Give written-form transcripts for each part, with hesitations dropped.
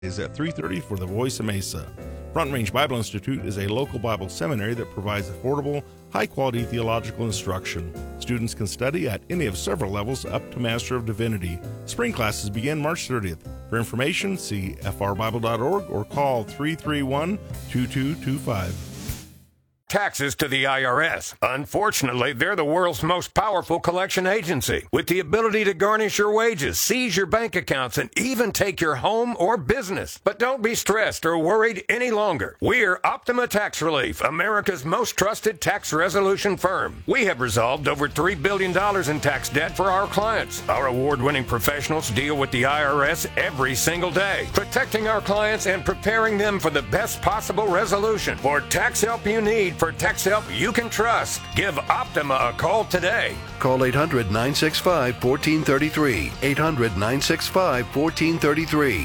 is at 3:30 for the Voice of Mesa. Front Range Bible Institute is a local Bible seminary that provides affordable, high-quality theological instruction. Students can study at any of several levels up to Master of Divinity. Spring classes begin March 30th. For information, see frbible.org or call 331-2225. Taxes to the IRS. Unfortunately, they're the world's most powerful collection agency, with the ability to garnish your wages, seize your bank accounts, and even take your home or business. But don't be stressed or worried any longer. We're Optima Tax Relief, America's most trusted tax resolution firm. We have resolved over $3 billion in tax debt for our clients. Our award-winning professionals deal with the IRS every single day, protecting our clients and preparing them for the best possible resolution. For tax help you need, for tax help you can trust, give Optima a call today. Call 800-965-1433. 800-965-1433.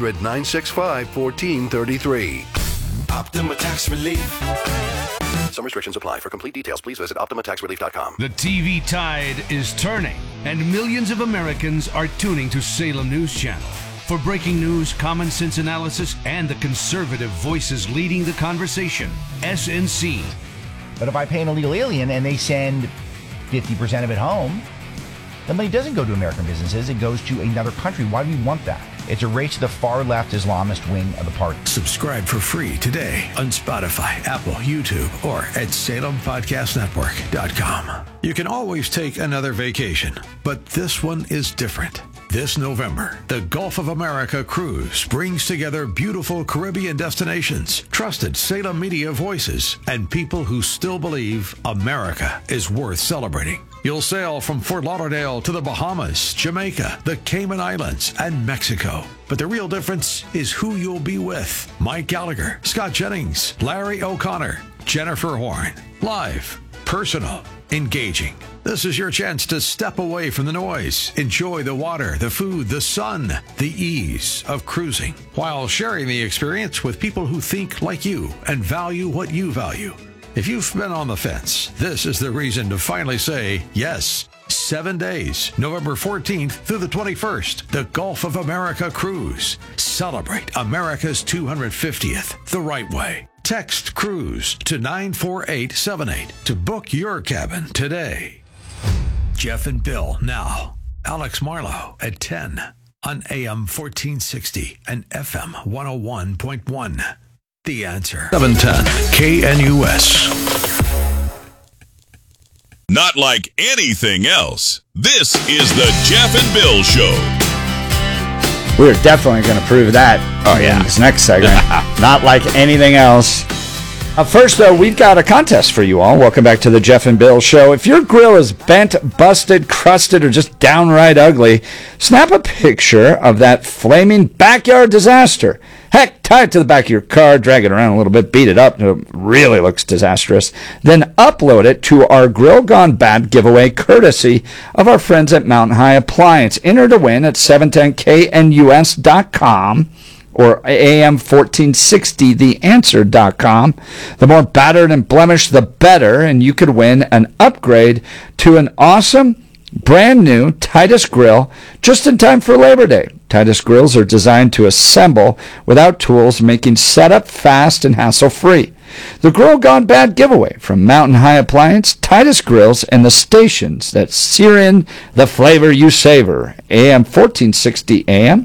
800-965-1433. Optima Tax Relief. Some restrictions apply. For complete details, please visit OptimaTaxRelief.com. The TV tide is turning, and millions of Americans are tuning to Salem News Channel. For breaking news, common sense analysis, and the conservative voices leading the conversation, SNC. But if I pay an illegal alien and they send 50% of it home, the money doesn't go to American businesses. It goes to another country. Why do we want that? It's a race to the far-left Islamist wing of the party. Subscribe for free today on Spotify, Apple, YouTube, or at SalemPodcastNetwork.com. You can always take another vacation, but this one is different. This November, the Gulf of America Cruise brings together beautiful Caribbean destinations, trusted Salem media voices, and people who still believe America is worth celebrating. You'll sail from Fort Lauderdale to the Bahamas, Jamaica, the Cayman Islands, and Mexico. But the real difference is who you'll be with. Mike Gallagher, Scott Jennings, Larry O'Connor, Jennifer Horn. Live, personal, engaging. This is your chance to step away from the noise, enjoy the water, the food, the sun, the ease of cruising, while sharing the experience with people who think like you and value what you value. If you've been on the fence, this is the reason to finally say yes. 7 days, November 14th through the 21st, the Gulf of America Cruise. Celebrate America's 250th the right way. Text CRUISE to 94878 to book your cabin today. Jeff and Bill now. Alex Marlowe at 10 on AM 1460 and FM 101.1. The Answer. 710 KNUS. Not like anything else. This is the Jeff and Bill Show. We're definitely going to prove that in this next segment. Not like anything else. First, though, we've got a contest for you all. Welcome back to the Jeff and Bill Show. If your grill is bent, busted, crusted, or just downright ugly, snap a picture of that flaming backyard disaster. Heck, tie it to the back of your car, drag it around a little bit, beat it up until it really looks disastrous. Then upload it to our Grill Gone Bad giveaway, courtesy of our friends at Mountain High Appliance. Enter to win at 710knus.com or AM1460theanswer.com. The more battered and blemished, the better, and you could win an upgrade to an awesome brand new Titus grill just in time for Labor Day. Titus grills are designed to assemble without tools, making setup fast and hassle-free. The Grill Gone Bad giveaway from Mountain High Appliance, Titus grills, and the stations that sear in the flavor you savor. AM 1460 AM,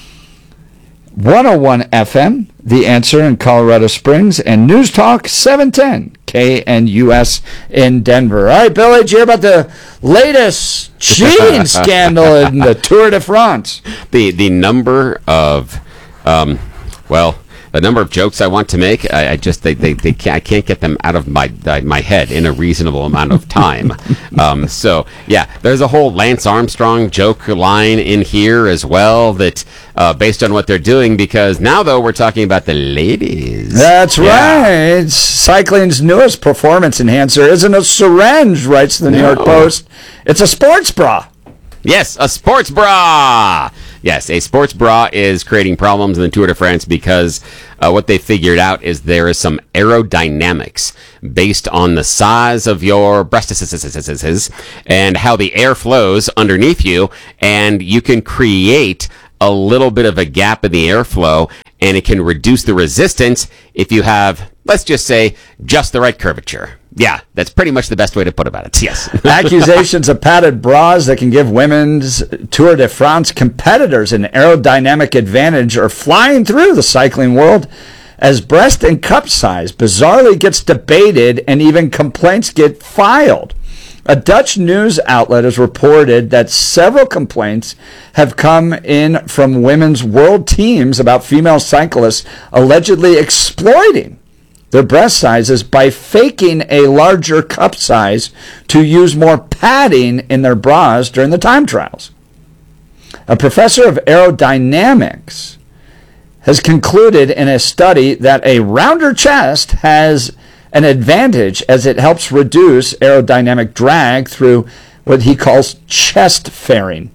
101 FM, The Answer in Colorado Springs, and News Talk 710 KNUS in Denver. All right, Bill, did you hear about the latest cheating scandal in the Tour de France? The number of, the number of jokes I want to make, I can't get them out of my head in a reasonable amount of time. There's a whole Lance Armstrong joke line in here as well that based on what they're doing, because now though we're talking about the ladies. That's right. Cycling's newest performance enhancer isn't a syringe, writes the New York Post. It's a sports bra. Yes, a sports bra. Yes, a sports bra is creating problems in the Tour de France because what they figured out is there is some aerodynamics based on the size of your breasts and how the air flows underneath you, and you can create a little bit of a gap in the airflow, and it can reduce the resistance if you have, let's just say, just the right curvature. Yeah, that's pretty much the best way to put about it. Yes. Accusations of padded bras that can give women's Tour de France competitors an aerodynamic advantage are flying through the cycling world as breast and cup size bizarrely gets debated and even complaints get filed. A Dutch news outlet has reported that several complaints have come in from women's world teams about female cyclists allegedly exploiting their breast sizes by faking a larger cup size to use more padding in their bras during the time trials. A professor of aerodynamics has concluded in a study that a rounder chest has an advantage as it helps reduce aerodynamic drag through what he calls chest fairing.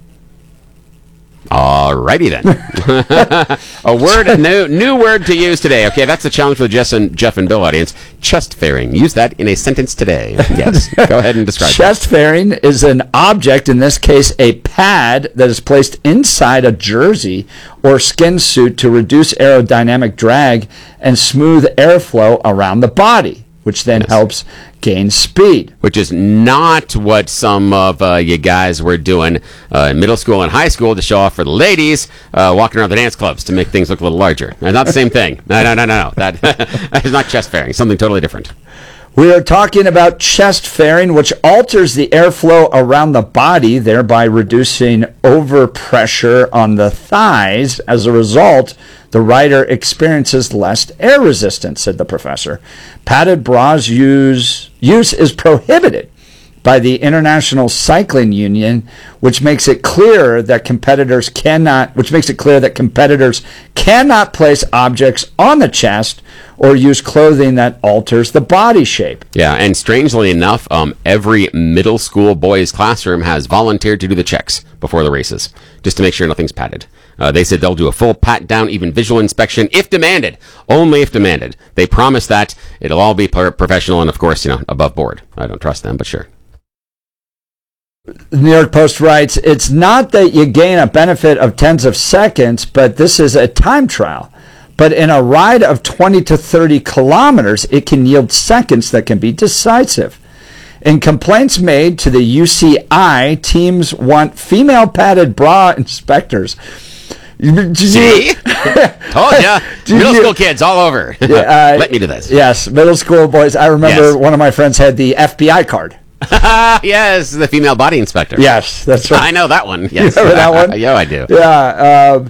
Alrighty then. A word, new word to use today. Okay, that's the challenge for the Jeff and Bill audience. Chest fairing. Use that in a sentence today. Yes, go ahead and describe it. Chest fairing is an object, in this case a pad, that is placed inside a jersey or skin suit to reduce aerodynamic drag and smooth airflow around the body, which then helps gain speed. Which is not what some of you guys were doing in middle school and high school to show off for the ladies, walking around the dance clubs to make things look a little larger. That's not the same thing. No. That is not chest fairing. Something totally different. We are talking about chest fairing, which alters the airflow around the body, thereby reducing overpressure on the thighs. As a result, the rider experiences less air resistance, said the professor. Padded bras use is prohibited by the International Cycling Union, which makes it clear that competitors cannot place objects on the chest or use clothing that alters the body shape. Yeah, and strangely enough, every middle school boys' classroom has volunteered to do the checks before the races, just to make sure nothing's padded. They said they'll do a full pat-down, even visual inspection, if demanded. Only if demanded. They promise that it'll all be professional and, of course, above board. I don't trust them, but sure. The New York Post writes, it's not that you gain a benefit of tens of seconds, but this is a time trial. But in a ride of 20 to 30 kilometers, it can yield seconds that can be decisive. In complaints made to the UCI, teams want female padded bra inspectors. See? Told ya. Middle school kids all over. Let me do this. Yes, middle school boys. I remember one of my friends had the FBI card. Yes, the female body inspector. Yes, that's right. I know that one. Yes. You remember that one? Yeah, I do. Yeah.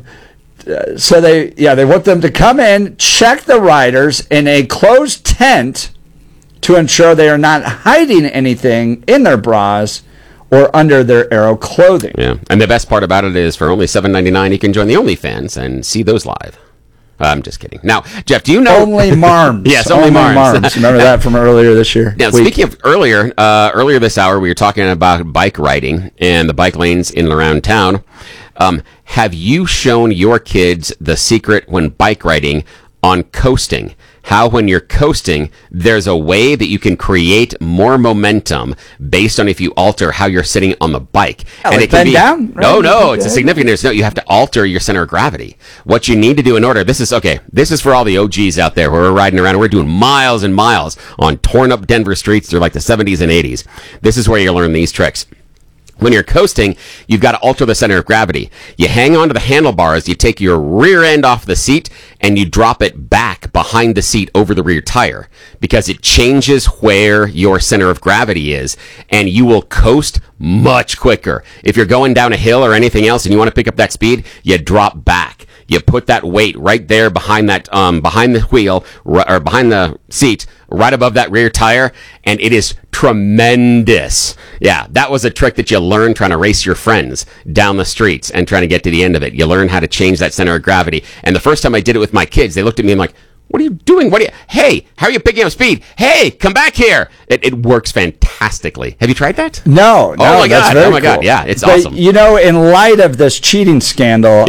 So they want them to come in, check the riders in a closed tent to ensure they are not hiding anything in their bras or under their aero clothing. Yeah, and the best part about it is for only $7.99 you can join the OnlyFans and see those live. I'm just kidding. Now, Jeff, do you know... Only Marms. Yes, only Marms. Remember that from earlier this year? Now, speaking of earlier this hour, we were talking about bike riding and the bike lanes in and around town. Have you shown your kids the secret when bike riding on coasting? How when you're coasting, there's a way that you can create more based on if you alter how you're sitting on the bike. And it can be down? Right? No, it's a significant. You have to alter your center of gravity. What you need to do in order, this is for all the OGs out there who are riding around. We're doing miles and miles on torn up Denver streets through like the 70s and 80s. This is where you learn these tricks. When you're coasting, you've got to alter the center of gravity. You hang onto the handlebars, you take your rear end off the seat, and you drop it back behind the seat over the rear tire because it changes where your center of gravity is, and you will coast much quicker. If you're going down a hill or anything else and you want to pick up that speed, you drop back. You put that weight right there behind that, behind the wheel or behind the seat, right above that rear tire, and it is tremendous. Yeah, that was a trick that you learned trying to race your friends down the streets and trying to get to the end of it. You learn how to change that center of gravity. And the first time I did it with my kids, they looked at me and like, what are you doing? Hey, how are you picking up speed? Hey, come back here. It works fantastically. Have you tried that? No. Oh my God. Very cool. God. Yeah, it's awesome. In light of this cheating scandal,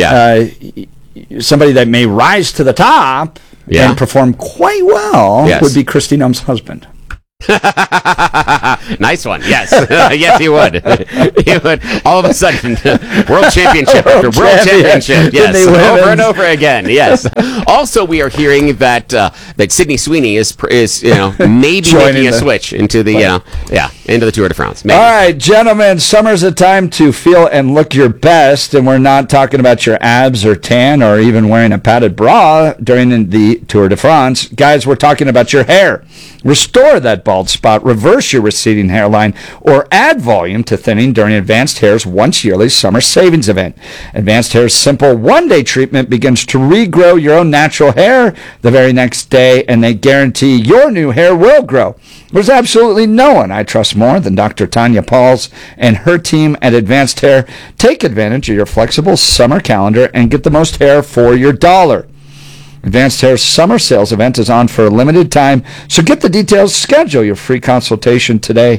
somebody that may rise to the top and perform quite well would be Christine Ohm's husband. Nice one. Yes. Yes, he would. He would. All of a sudden, world championship after world championship. Yes. Over and over again. Yes. Also, we are hearing that that Sydney Sweeney is maybe making a switch into the into the Tour de France. Maybe. All right, gentlemen, summer's a time to feel and look your best, and we're not talking about your abs or tan or even wearing a padded bra during the Tour de France. Guys, we're talking about your hair. Restore that bald spot, reverse your receding hairline, or add volume to thinning during Advanced Hair's once-yearly summer savings event. Advanced Hair's simple one-day treatment begins to regrow your own natural hair the very next day, and they guarantee your new hair will grow. There's absolutely no one I trust more than Dr. Tanya Pauls and her team at Advanced Hair. Take advantage of your flexible summer calendar and get the most hair for your dollar. Advanced Hair's summer sales event is on for a limited time, so get the details. Schedule your free consultation today,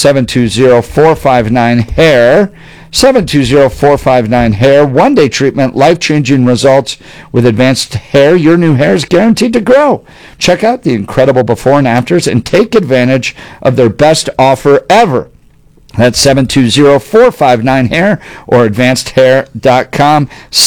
720-459-HAIR. 720-459-HAIR. One-day treatment, life-changing results. With Advanced Hair, your new hair is guaranteed to grow. Check out the incredible before and afters and take advantage of their best offer ever. That's 720-459-HAIR or advancedhair.com,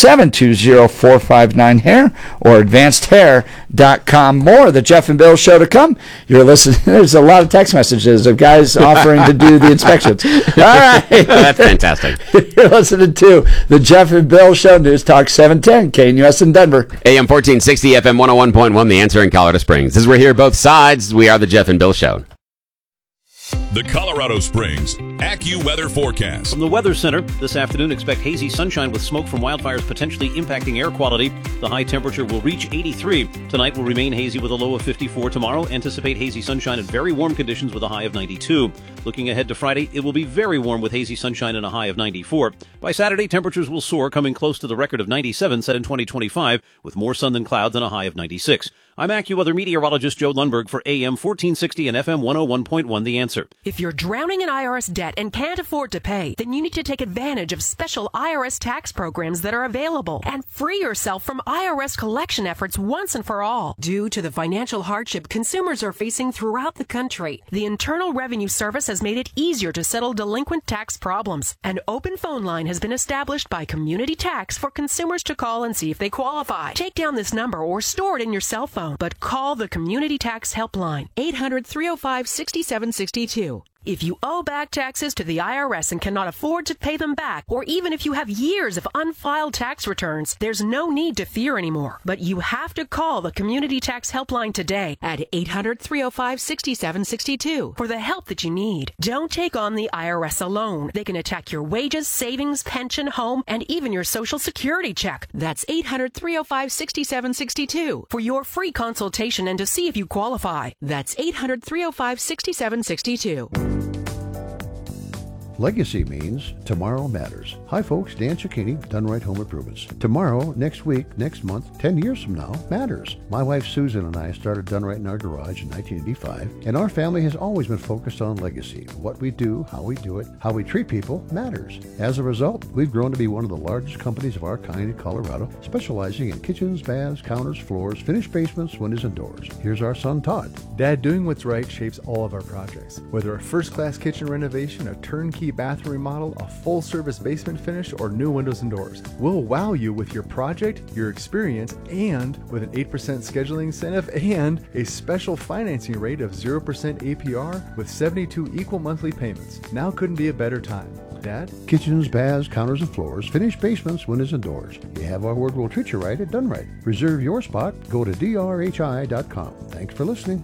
720-459-HAIR or advancedhair.com. More of the Jeff and Bill Show to come. You're listening. There's a lot of text messages of guys offering to do the inspections. All right. That's fantastic. You're listening to the Jeff and Bill Show, News Talk 710, KNUS in Denver. AM 1460, FM 101.1, The Answer in Colorado Springs. As we're here both sides, we are the Jeff and Bill Show. The Colorado Springs AccuWeather forecast. From the Weather Center, this afternoon expect hazy sunshine with smoke from wildfires potentially impacting air quality. The high temperature will reach 83. Tonight will remain hazy with a low of 54. Tomorrow, anticipate hazy sunshine and very warm conditions with a high of 92. Looking ahead to Friday, it will be very warm with hazy sunshine and a high of 94. By Saturday, temperatures will soar, coming close to the record of 97 set in 2025, with more sun than clouds and a high of 96. I'm AccuWeather meteorologist Joe Lundberg for AM 1460 and FM 101.1 The Answer. If you're drowning in IRS debt and can't afford to pay, then you need to take advantage of special IRS tax programs that are available and free yourself from IRS collection efforts once and for all. Due to the financial hardship consumers are facing throughout the country, the Internal Revenue Service has made it easier to settle delinquent tax problems. An open phone line has been established by Community Tax for consumers to call and see if they qualify. Take down this number or store it in your cell phone. But call the Community Tax Helpline, 800-305-6762. If you owe back taxes to the IRS and cannot afford to pay them back, or even if you have years of unfiled tax returns, there's no need to fear anymore. But you have to call the Community Tax Helpline today at 800-305-6762 for the help that you need. Don't take on the IRS alone. They can attack your wages, savings, pension, home, and even your Social Security check. That's 800-305-6762 for your free consultation and to see if you qualify. That's 800-305-6762. Legacy means tomorrow matters. Hi folks, Dan Cicchini, Done Right Home Improvements. Tomorrow, next week, next month, 10 years from now matters. My wife Susan and I started Done Right in our garage in 1985, and our family has always been focused on legacy. What we do, how we do it, how we treat people matters. As a result, we've grown to be one of the largest companies of our kind in Colorado, specializing in kitchens, baths, counters, floors, finished basements, windows, and doors. Here's our son Todd. Dad, doing what's right shapes all of our projects. Whether a first-class kitchen renovation, a turnkey bathroom remodel, a full-service basement finish, or new windows and doors. We'll wow you with your project, your experience, and with an 8% scheduling incentive and a special financing rate of 0% APR with 72 equal monthly payments. Now couldn't be a better time. Dad? Kitchens, baths, counters, and floors, finished basements, windows, and doors. You have our word, we'll treat you right at Done Right. Reserve your spot. Go to drhi.com. Thanks for listening.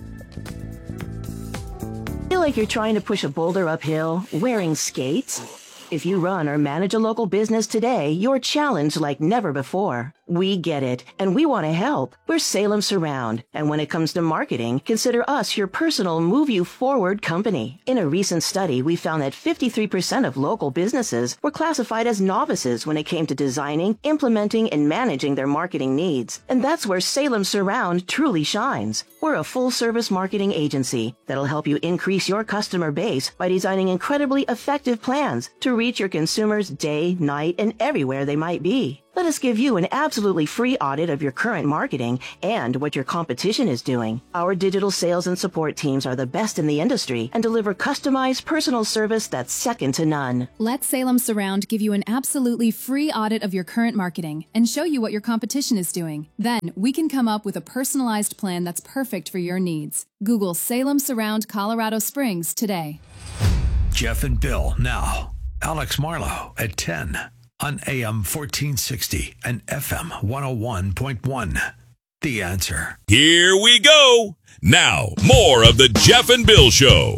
Feel like you're trying to push a boulder uphill wearing skates? If you run or manage a local business today, you're challenged like never before. We get it, and we want to help. We're Salem Surround, and when it comes to marketing, consider us your personal Move You Forward company. In a recent study, we found that 53% of local businesses were classified as novices when it came to designing, implementing, and managing their marketing needs. And that's where Salem Surround truly shines. We're a full-service marketing agency that'll help you increase your customer base by designing incredibly effective plans to reach your consumers day, night, and everywhere they might be. Let us give you an absolutely free audit of your current marketing and what your competition is doing. Our digital sales and support teams are the best in the industry and deliver customized personal service that's second to none. Let Salem Surround give you an absolutely free audit of your current marketing and show you what your competition is doing. Then we can come up with a personalized plan that's perfect for your needs. Google Salem Surround Colorado Springs today. Jeff and Bill now. Alex Marlowe at 10 on AM 1460 and FM 101.1. The Answer. Here we go. Now, more of the Jeff and Bill Show.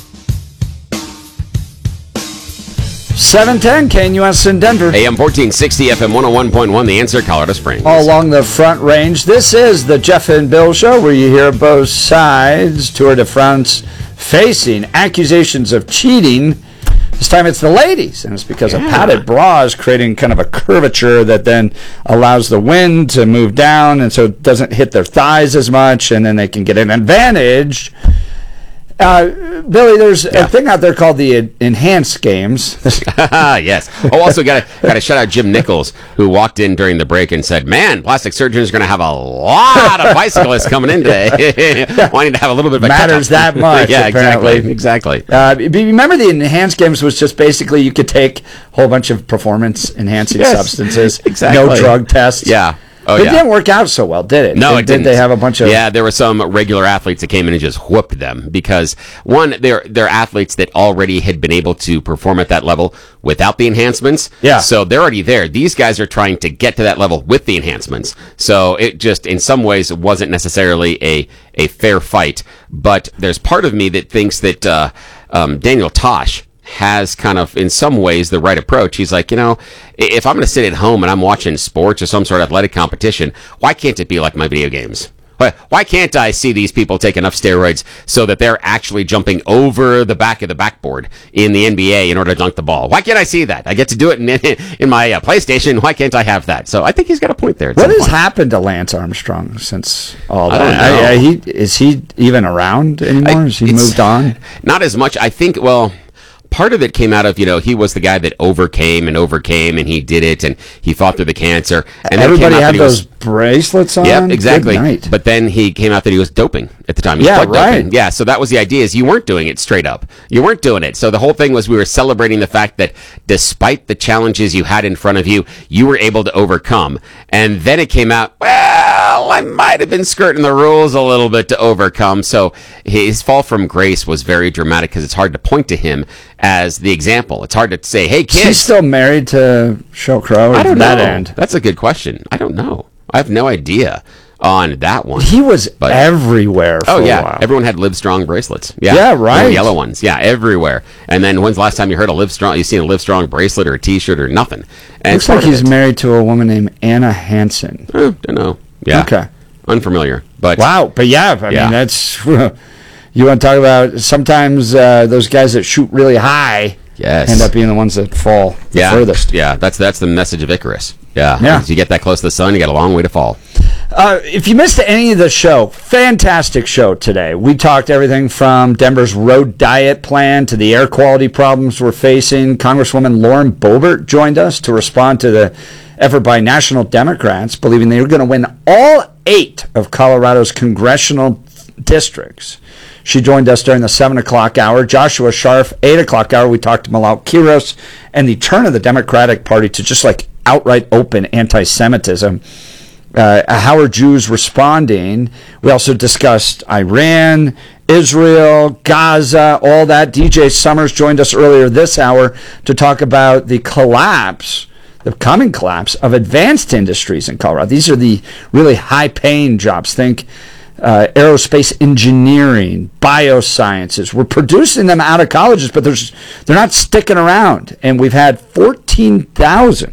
710 KNUS in Denver. AM 1460, FM 101.1, The Answer, Colorado Springs. All along the Front Range. This is the Jeff and Bill Show, where you hear both sides. Tour de France facing accusations of cheating. This time it's the ladies, and it's because of padded bras creating kind of a curvature that then allows the wind to move down, and so it doesn't hit their thighs as much, and then they can get an advantage. Billy, there's a thing out there called the Enhanced Games. Yes. Oh, also got to shout out Jim Nichols, who walked in during the break and said, "Man, plastic surgeons are going to have a lot of bicyclists coming in today, wanting to have a little bit of a matters that much." Yeah, apparently. exactly. Remember, the Enhanced Games was just basically you could take a whole bunch of performance-enhancing substances, exactly. No drug tests. Yeah. Oh, it didn't work out so well, did it? No, it didn't. Did they have a bunch of... Yeah, there were some regular athletes that came in and just whooped them because, one, they're athletes that already had been able to perform at that level without the enhancements. Yeah. So they're already there. These guys are trying to get to that level with the enhancements. So it just, in some ways, wasn't necessarily a fair fight. But there's part of me that thinks that Daniel Tosh has kind of, in some ways, the right approach. He's like, if I'm going to sit at home and I'm watching sports or some sort of athletic competition, why can't it be like my video games? Why can't I see these people take enough steroids so that they're actually jumping over the back of the backboard in the NBA in order to dunk the ball? Why can't I see that? I get to do it in my PlayStation. Why can't I have that? So I think he's got a point there. What has happened to Lance Armstrong since all that? I don't know. Is he even around anymore? Has he moved on? Not as much. I think, part of it came out of, he was the guy that overcame, and he did it, and he fought through the cancer. And everybody had those bracelets on? Yep, exactly. Good night. But then he came out that he was doping at the time. He was blood doping. Yeah, so that was the idea, is you weren't doing it straight up. You weren't doing it. So the whole thing was we were celebrating the fact that despite the challenges you had in front of you, you were able to overcome. And then it came out, well, I might have been skirting the rules a little bit to overcome. So his fall from grace was very dramatic because it's hard to point to him as the example. It's hard to say, hey, kid. He's still married to Sheryl Crow? I don't know. End? That's a good question. I don't know. I have no idea on that one. He was everywhere for a while. Everyone had Livestrong bracelets. Yeah, right. The yellow ones. Yeah, everywhere. And then when's the last time you heard you've seen a Livestrong bracelet or a t-shirt or nothing? And looks like he's married to a woman named Anna Hansen. Don't know. Yeah. Okay. Unfamiliar. But wow. But I mean, that's... You want to talk about sometimes those guys that shoot really high end up being the ones that fall the furthest. Yeah, that's the message of Icarus. Yeah. Once you get that close to the sun, you got a long way to fall. If you missed any of the show, fantastic show today. We talked everything from Denver's road diet plan to the air quality problems we're facing. Congresswoman Lauren Boebert joined us to respond to the effort by national Democrats believing they were going to win all 8 of Colorado's congressional districts. She joined us during the 7 o'clock hour. Joshua Sharf, 8 o'clock hour. We talked to Malal Quiros and the turn of the Democratic Party to just like outright open anti-Semitism. How are Jews responding? We also discussed Iran, Israel, Gaza, all that. DJ Summers joined us earlier this hour to talk about the coming collapse of advanced industries in Colorado. These are the really high-paying jobs. Think aerospace engineering, biosciences. We're producing them out of colleges, but they're not sticking around. And we've had 14,000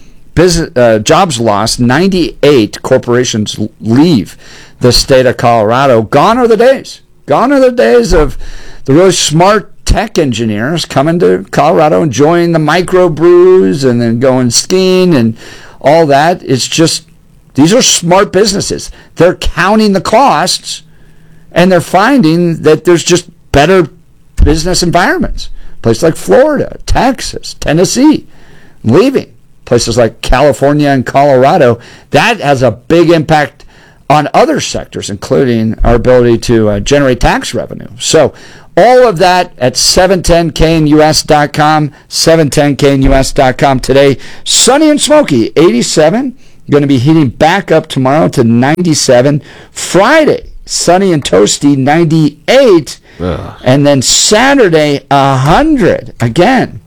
jobs lost. 98 corporations leave the state of Colorado. Gone are the days. Gone are the days of the really smart tech engineers coming to Colorado, enjoying the microbrews and then going skiing and all that. It's just, these are smart businesses. They're counting the costs, and they're finding that there's just better business environments. Places like Florida, Texas, Tennessee, leaving. places like California and Colorado, that has a big impact on other sectors, including our ability to generate tax revenue. So all of that at 710knus.com, 710knus.com today. Sunny and smoky, 87. Going to be heating back up tomorrow to 97. Friday, sunny and toasty, 98. Ugh. And then Saturday, 100 again.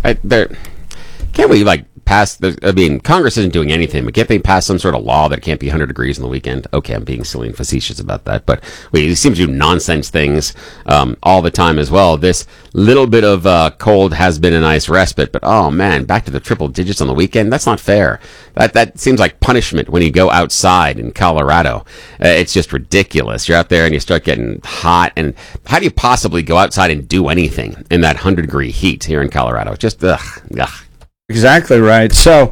Can't we pass? Congress isn't doing anything, but can't they pass some sort of law that it can't be 100 degrees on the weekend? Okay, I'm being silly and facetious about that, but it seems to do nonsense things all the time as well. This little bit of cold has been a nice respite, but oh man, back to the triple digits on the weekend. That's not fair. That seems like punishment when you go outside in Colorado. It's just ridiculous. You're out there and you start getting hot, and how do you possibly go outside and do anything in that 100-degree heat here in Colorado? Just ugh. Exactly right. So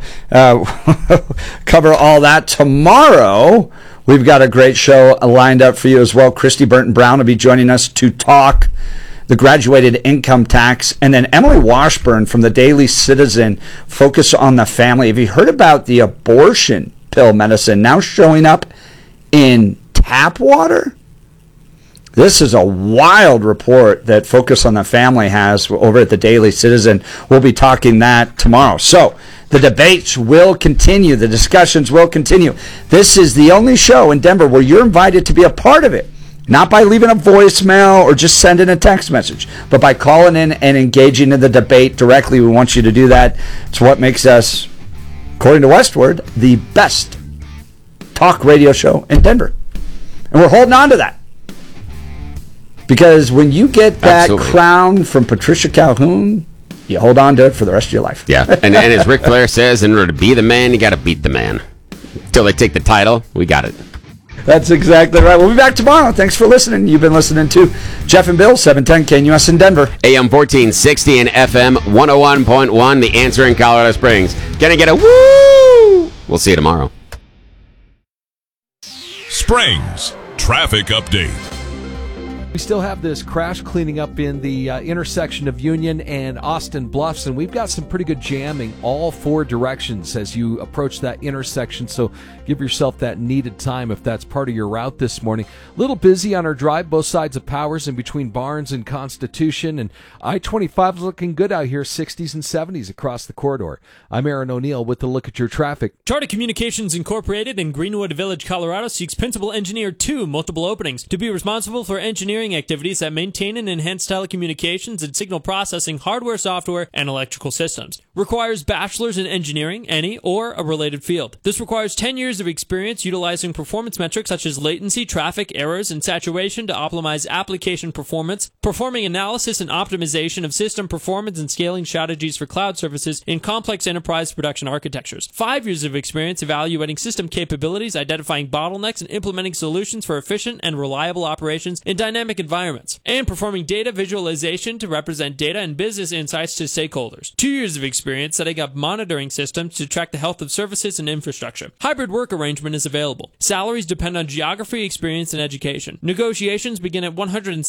cover all that tomorrow. We've got a great show lined up for you as well. Christy Burton Brown will be joining us to talk the graduated income tax. And then Emily Washburn from the Daily Citizen, focus on the family. Have you heard about the abortion pill medicine now showing up in tap water? This is a wild report that Focus on the Family has over at the Daily Citizen. We'll be talking that tomorrow. So the debates will continue. The discussions will continue. This is the only show in Denver where you're invited to be a part of it. Not by leaving a voicemail or just sending a text message, but by calling in and engaging in the debate directly. We want you to do that. It's what makes us, according to Westward, the best talk radio show in Denver. And we're holding on to that. Because when you get that crown from Patricia Calhoun, you hold on to it for the rest of your life. Yeah, and as Ric Flair says, in order to be the man, you got to beat the man. Until they take the title, we got it. That's exactly right. We'll be back tomorrow. Thanks for listening. You've been listening to Jeff and Bill, 710 KNUS in Denver. AM 1460 and FM 101.1, The Answer in Colorado Springs. Gonna get a woo! We'll see you tomorrow. Springs Traffic Update. We still have this crash cleaning up in the intersection of Union and Austin Bluffs, and we've got some pretty good jamming all four directions as you approach that intersection, so give yourself that needed time if that's part of your route this morning. A little busy on our drive, both sides of Powers in between Barnes and Constitution, and I-25 is looking good out here, 60s and 70s across the corridor. I'm Aaron O'Neill with a look at your traffic. Charter Communications Incorporated in Greenwood Village, Colorado seeks Principal Engineer 2, multiple openings, to be responsible for engineering activities that maintain and enhance telecommunications and signal processing hardware, software, and electrical systems. Requires bachelor's in engineering, any, or a related field. This requires 10 years of experience utilizing performance metrics such as latency, traffic, errors, and saturation to optimize application performance, performing analysis and optimization of system performance and scaling strategies for cloud services in complex enterprise production architectures. 5 years of experience evaluating system capabilities, identifying bottlenecks, and implementing solutions for efficient and reliable operations in dynamic environments, and performing data visualization to represent data and business insights to stakeholders. 2 years of experience setting up monitoring systems to track the health of services and infrastructure. Hybrid work arrangement is available. Salaries depend on geography, experience, and education. Negotiations begin at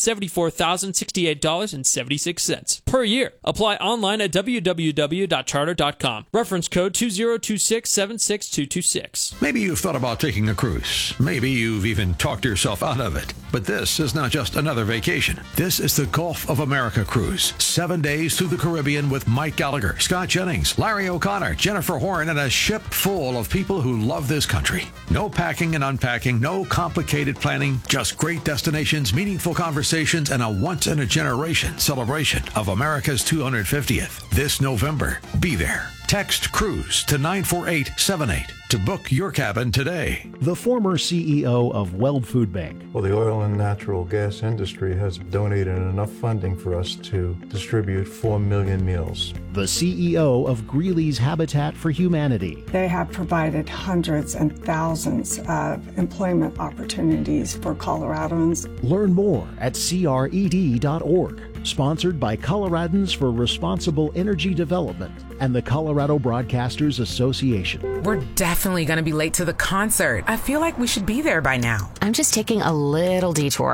$174,068.76 per year. Apply online at www.charter.com. Reference code 2026762226. Maybe you've thought about taking a cruise. Maybe you've even talked yourself out of it. But this is not just another vacation. This is the Gulf of America cruise. 7 days through the Caribbean with Mike Gallagher, Scott Jennings, Larry O'Connor, Jennifer Horn, and a ship full of people who love this country. No packing and unpacking, no complicated planning, just great destinations, meaningful conversations, and a once-in-a-generation celebration of America's 250th. This November, be there. Text CRUISE to 94878 to book your cabin today. The former CEO of Weld Food Bank. Well, the oil and natural gas industry has donated enough funding for us to distribute 4 million meals. The CEO of Greeley's Habitat for Humanity. They have provided hundreds and thousands of employment opportunities for Coloradans. Learn more at cred.org. Sponsored by Coloradans for Responsible Energy Development and the Colorado Broadcasters Association. We're definitely going to be late to the concert. I feel like we should be there by now. I'm just taking a little detour. I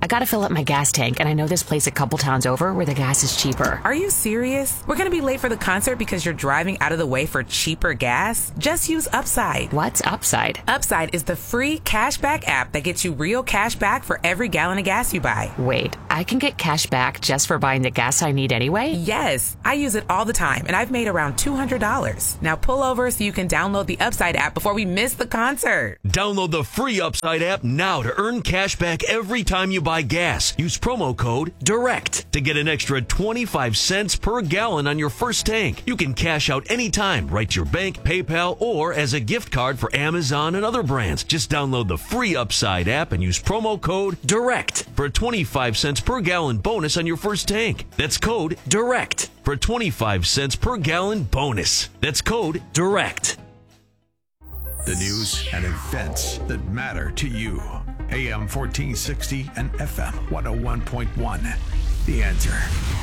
gotta fill up my gas tank, and I know this place a couple towns over where the gas is cheaper. Are you serious? We're gonna be late for the concert because you're driving out of the way for cheaper gas? Just use Upside. What's Upside? Upside is the free cashback app that gets you real cash back for every gallon of gas you buy. Wait, I can get cash back just for buying the gas I need anyway? Yes, I use it all the time, and I've made around $200. Now pull over so you can download the Upside app before we miss the concert. Download the free Upside app now to earn cash back every time you buy gas. Use promo code DIRECT to get an extra 25 cents per gallon on your first tank. You can cash out anytime, right to your bank, PayPal, or as a gift card for Amazon and other brands. Just download the free Upside app and use promo code DIRECT for a 25 cents per gallon bonus on your first tank. That's code DIRECT for 25 cents per gallon bonus. That's code DIRECT. The news and events that matter to you. AM 1460 and FM 101.1. The Answer.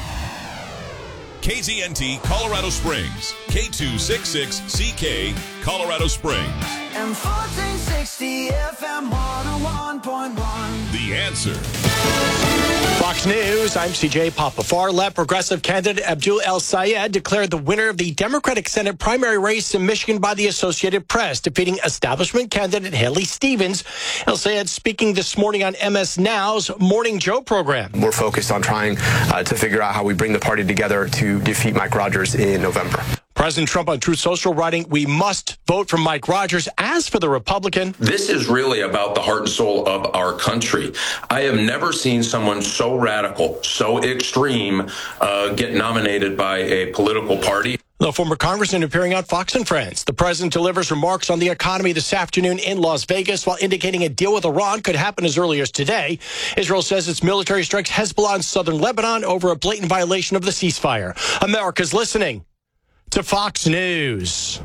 KZNT Colorado Springs, K266CK Colorado Springs. And 1460 FM 101.1. The Answer. Fox News, I'm CJ Papa. Far-left progressive candidate Abdul El-Sayed declared the winner of the Democratic Senate primary race in Michigan by the Associated Press, defeating establishment candidate Haley Stevens. El-Sayed speaking this morning on MS Now's Morning Joe program. We're focused on trying to figure out how we bring the party together to defeat Mike Rogers in November. President Trump on Truth Social writing, we must vote for Mike Rogers. As for the Republican, this is really about the heart and soul of our country. I have never seen someone so radical, so extreme, get nominated by a political party. The former congressman appearing on Fox and Friends. The president delivers remarks on the economy this afternoon in Las Vegas while indicating a deal with Iran could happen as early as today. Israel says its military strikes Hezbollah in southern Lebanon over a blatant violation of the ceasefire. America's listening to Fox News.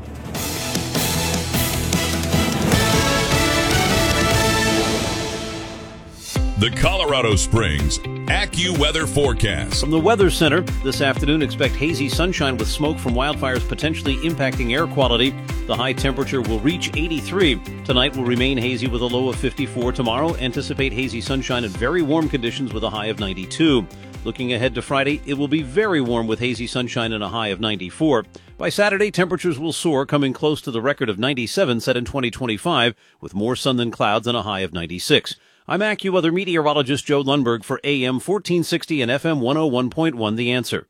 The Colorado Springs AccuWeather forecast. From the Weather Center, this afternoon expect hazy sunshine with smoke from wildfires potentially impacting air quality. The high temperature will reach 83. Tonight will remain hazy with a low of 54. Tomorrow, anticipate hazy sunshine and very warm conditions with a high of 92. Looking ahead to Friday, it will be very warm with hazy sunshine and a high of 94. By Saturday, temperatures will soar, coming close to the record of 97 set in 2025, with more sun than clouds and a high of 96. I'm AccuWeather meteorologist Joe Lundberg for AM 1460 and FM 101.1 The Answer.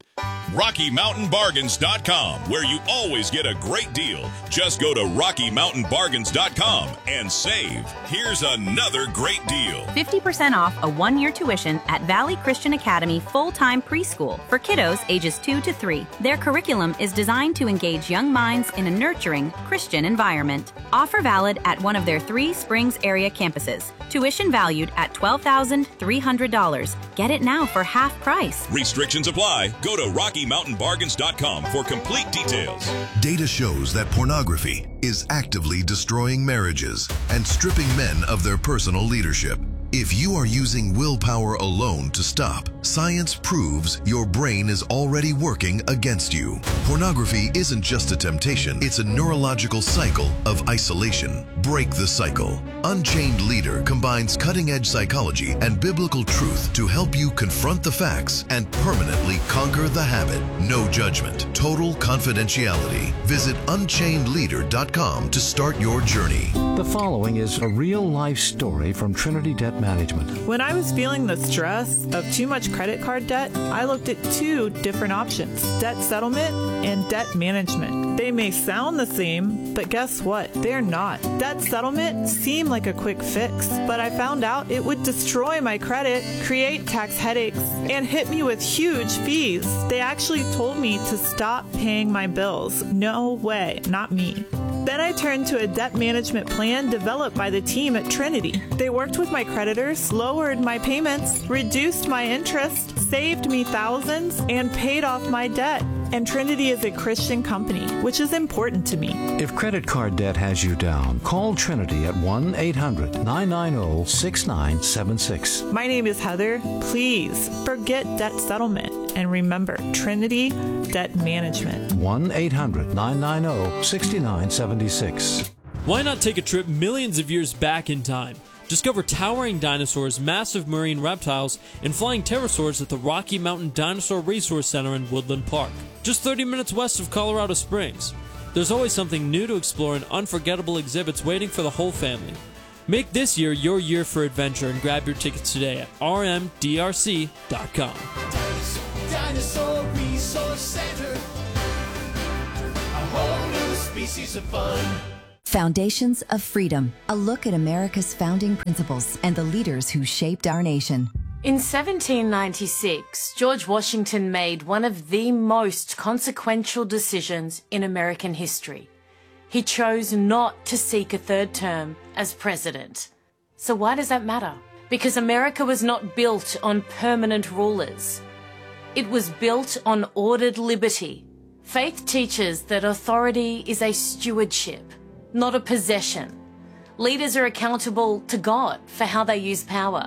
RockyMountainBargains.com, where you always get a great deal. Just go to RockyMountainBargains.com and save. Here's another great deal. 50% off a one-year tuition at Valley Christian Academy full-time preschool for kiddos ages 2 to 3. Their curriculum is designed to engage young minds in a nurturing Christian environment. Offer valid at one of their 3 Springs area campuses. Tuition valued at $12,300. Get it now for half price. Restrictions apply. Go to RockyMountainBargains.com for complete details. Data shows that pornography is actively destroying marriages and stripping men of their personal leadership. If you are using willpower alone to stop, science proves your brain is already working against you. Pornography isn't just a temptation, it's a neurological cycle of isolation. Break the cycle. Unchained Leader combines cutting-edge psychology and biblical truth to help you confront the facts and permanently conquer the habit. No judgment, total confidentiality. Visit UnchainedLeader.com to start your journey. The following is a real-life story from Trinity Debt Management. When I was feeling the stress of too much credit card debt, I looked at 2 different options: debt settlement and debt management. They may sound the same, but guess what? They're not. Debt settlement seemed like a quick fix, but I found out it would destroy my credit, create tax headaches, and hit me with huge fees. They actually told me to stop paying my bills. No way, not me. Then I turned to a debt management plan developed by the team at Trinity. They worked with my creditors, lowered my payments, reduced my interest, saved me thousands, and paid off my debt. And Trinity is a Christian company, which is important to me. If credit card debt has you down, call Trinity at 1-800-990-6976. My name is Heather. Please forget debt settlement and remember Trinity Debt Management. 1-800-990-6976. Why not take a trip millions of years back in time? Discover towering dinosaurs, massive marine reptiles, and flying pterosaurs at the Rocky Mountain Dinosaur Resource Center in Woodland Park, just 30 minutes west of Colorado Springs. There's always something new to explore and unforgettable exhibits waiting for the whole family. Make this year your year for adventure and grab your tickets today at rmdrc.com. Dinosaur Resource Center. A whole new species of fun. Foundations of Freedom, a look at America's founding principles and the leaders who shaped our nation. In 1796, George Washington made one of the most consequential decisions in American history. He chose not to seek a third term as president. So why does that matter? Because America was not built on permanent rulers. It was built on ordered liberty. Faith teaches that authority is a stewardship, not a possession. Leaders are accountable to God for how they use power.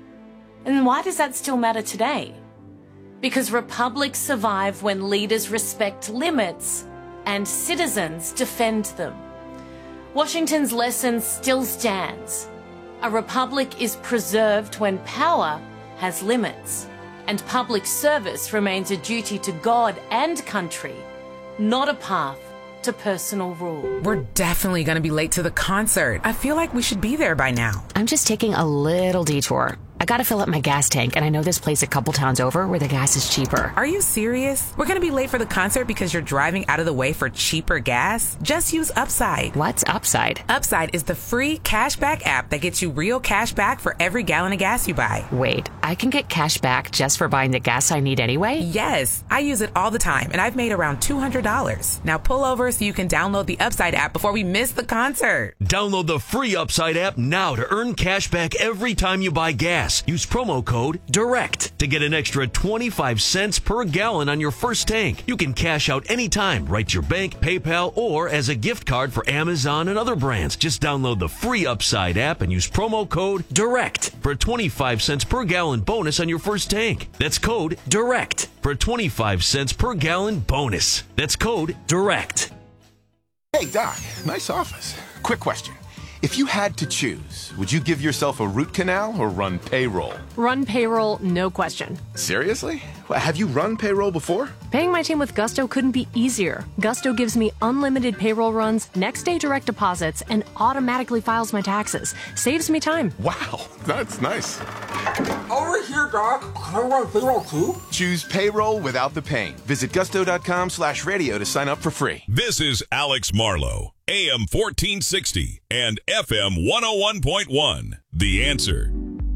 And why does that still matter today? Because republics survive when leaders respect limits and citizens defend them. Washington's lesson still stands. A republic is preserved when power has limits, and public service remains a duty to God and country, not a path to personal rule. We're definitely going to be late to the concert. I feel like we should be there by now. I'm just taking a little detour. I gotta fill up my gas tank, and I know this place a couple towns over where the gas is cheaper. Are you serious? We're going to be late for the concert because you're driving out of the way for cheaper gas? Just use Upside. What's Upside? Upside is the free cashback app that gets you real cash back for every gallon of gas you buy. Wait, I can get cash back just for buying the gas I need anyway? Yes, I use it all the time, and I've made around $200. Now pull over so you can download the Upside app before we miss the concert. Download the free Upside app now to earn cash back every time you buy gas. Use promo code DIRECT to get an extra 25 cents per gallon on your first tank. You can cash out anytime, right to your bank, PayPal, or as a gift card for Amazon and other brands. Just download the free Upside app and use promo code DIRECT for a 25 cents per gallon bonus on your first tank. That's code DIRECT for a 25 cents per gallon bonus. That's code DIRECT. Hey, Doc, nice office. Quick question. If you had to choose, would you give yourself a root canal or run payroll? Run payroll, no question. Seriously? Well, have you run payroll before? Paying my team with Gusto couldn't be easier. Gusto gives me unlimited payroll runs, next day direct deposits, and automatically files my taxes. Saves me time. Wow, that's nice. Over here, Doc. Can I run payroll too? Choose payroll without the pain. Visit gusto.com/radio to sign up for free. This is Alex Marlowe, AM 1460 and FM 101.1. The Answer.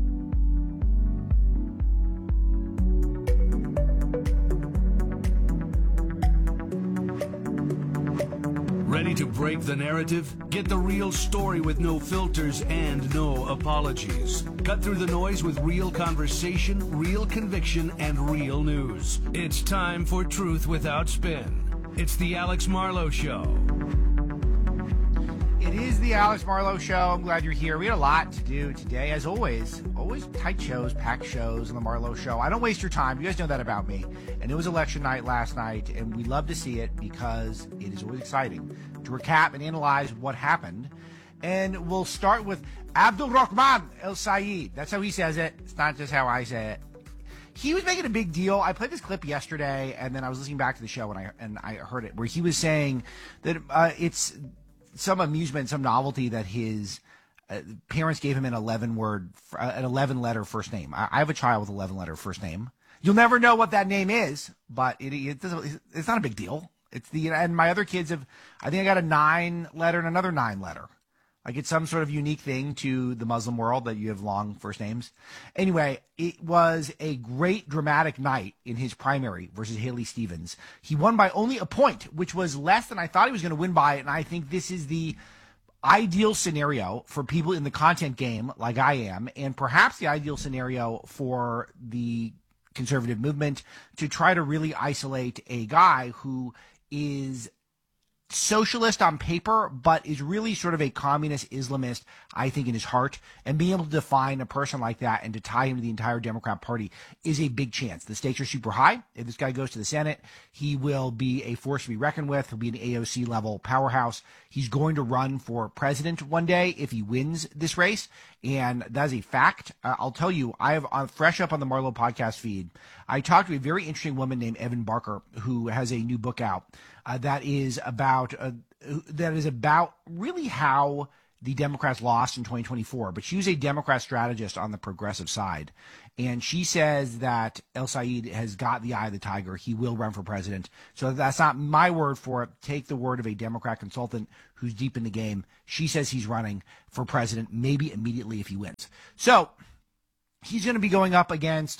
Ready to break the narrative? Get the real story with no filters and no apologies. Cut through the noise with real conversation, real conviction, and real news. It's time for Truth Without Spin. It's the Alex Marlowe Show. It is the Alex Marlowe Show. I'm glad you're here. We had a lot to do today, as always. Always tight shows, packed shows on the Marlowe Show. I don't waste your time. You guys know that about me. And it was election night last night, and we love to see it because it is always exciting to recap and analyze what happened. And we'll start with Abdul Rahman El Sayed. That's how he says it. It's not just how I say it. He was making a big deal. I played this clip yesterday, and then I was listening back to the show, and I heard it, where he was saying that it's some amusement, some novelty that his parents gave him an 11-letter first name. I have a child with 11-letter first name. You'll never know what that name is, but it's not a big deal. And my other kids I think I got a 9-letter and another 9-letter. Like it's some sort of unique thing to the Muslim world that you have long first names. Anyway, it was a great dramatic night in his primary versus Haley Stevens. He won by only a point, which was less than I thought he was going to win by. And I think this is the ideal scenario for people in the content game like I am, and perhaps the ideal scenario for the conservative movement to try to really isolate a guy who is socialist on paper, but is really sort of a communist Islamist, I think, in his heart. And being able to define a person like that and to tie him to the entire Democrat Party is a big chance. The stakes are super high. If this guy goes to the Senate, he will be a force to be reckoned with. He'll be an AOC level powerhouse. He's going to run for president one day if he wins this race. And that's a fact. I'll tell you, I'm fresh up on the Marlowe podcast feed. I talked to a very interesting woman named Evan Barker, who has a new book out that is about really how the Democrats lost in 2024. But she was a Democrat strategist on the progressive side. And she says that El Sayed has got the eye of the tiger. He will run for president. So that's not my word for it. Take the word of a Democrat consultant who's deep in the game. She says he's running for president, maybe immediately if he wins. So he's going to be going up against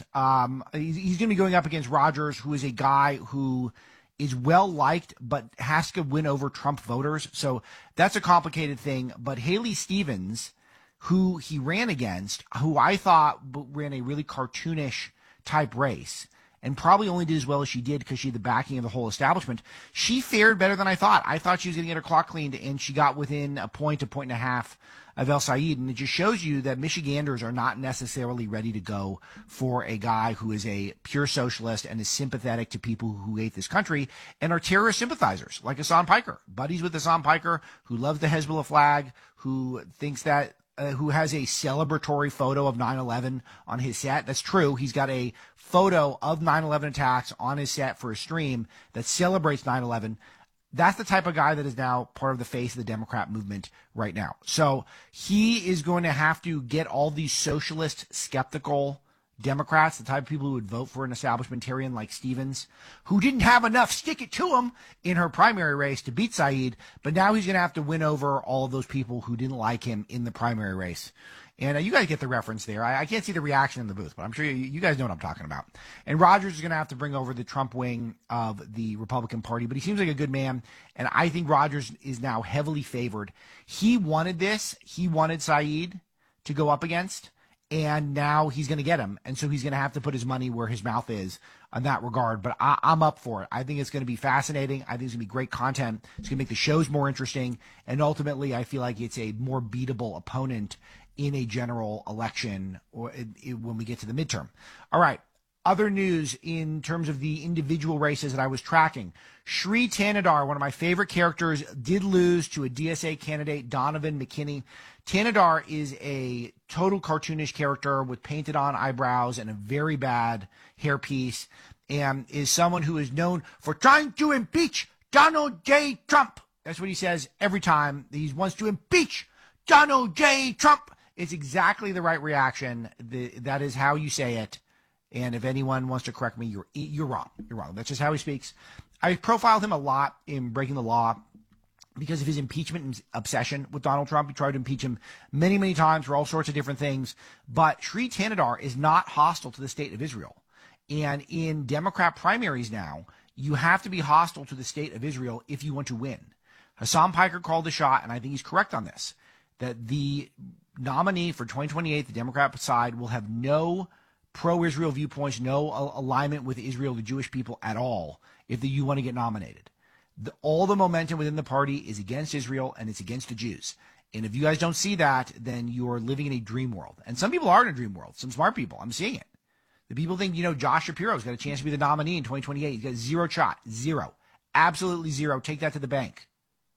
Rogers, who is a guy who is well liked, but has to win over Trump voters. So that's a complicated thing. But Haley Stevens, who he ran against, who I thought ran a really cartoonish type race, and probably only did as well as she did because she had the backing of the whole establishment, she fared better than I thought. I thought she was going to get her clock cleaned, and she got within a point and a half of El Sayed. And it just shows you that Michiganders are not necessarily ready to go for a guy who is a pure socialist and is sympathetic to people who hate this country and are terrorist sympathizers, like Hassan Piker, buddies with Hassan Piker, who loves the Hezbollah flag, who thinks that who has a celebratory photo of 9/11 on his set. That's true. He's got a photo of 9/11 attacks on his set for a stream that celebrates 9/11. That's the type of guy that is now part of the face of the Democrat movement right now. So he is going to have to get all these socialist, skeptical Democrats, the type of people who would vote for an establishmentarian like Stevens, who didn't have enough stick it to him in her primary race to beat Sayed, but now he's going to have to win over all of those people who didn't like him in the primary race. And you guys get the reference there. I can't see the reaction in the booth, but I'm sure you guys know what I'm talking about. And Rogers is going to have to bring over the Trump wing of the Republican Party, but he seems like a good man, and I think Rogers is now heavily favored. He wanted this. He wanted Sayed to go up against, and now he's going to get him. And so he's going to have to put his money where his mouth is on that regard. But I'm up for it. I think it's going to be fascinating. I think it's going to be great content. It's going to make the shows more interesting. And ultimately, I feel like it's a more beatable opponent in a general election or when we get to the midterm. All right. Other news in terms of the individual races that I was tracking. Sri Tanadar, one of my favorite characters, did lose to a DSA candidate, Donovan McKinney. Tanadar is a total cartoonish character with painted on eyebrows and a very bad hairpiece, and is someone who is known for trying to impeach Donald J. Trump. That's what he says every time he wants to impeach Donald J. Trump. It's exactly the right reaction. That is how you say it. And if anyone wants to correct me, you're wrong. You're wrong. That's just how he speaks. I profiled him a lot in Breaking the Law because of his impeachment obsession with Donald Trump. He tried to impeach him many, many times for all sorts of different things. But Sri Tanadar is not hostile to the state of Israel. And in Democrat primaries now, you have to be hostile to the state of Israel if you want to win. Hassan Piker called the shot, and I think he's correct on this, that the nominee for 2028, the Democrat side, will have no pro-Israel viewpoints, no alignment with Israel, the Jewish people at all, if you want to get nominated. All the momentum within the party is against Israel, and it's against the Jews. And if you guys don't see that, then you're living in a dream world. And some people are in a dream world, some smart people. I'm seeing it. The people think, Josh Shapiro's got a chance to be the nominee in 2028. He's got a zero shot. Zero. Absolutely zero. Take that to the bank.